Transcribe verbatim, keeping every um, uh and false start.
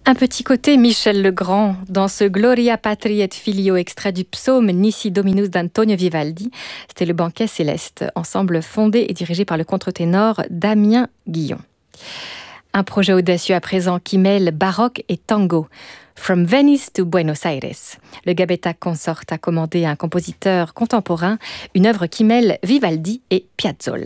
Un petit côté Michel Legrand dans ce Gloria Patri et Filio extrait du psaume Nisi Dominus d'Antonio Vivaldi. C'était le Banquet Céleste, ensemble fondé et dirigé par le contre-ténor Damien Guillon. Un projet audacieux à présent qui mêle baroque et tango. From Venice to Buenos Aires, le Gabetta Consort a commandé à un compositeur contemporain une œuvre qui mêle Vivaldi et Piazzolla.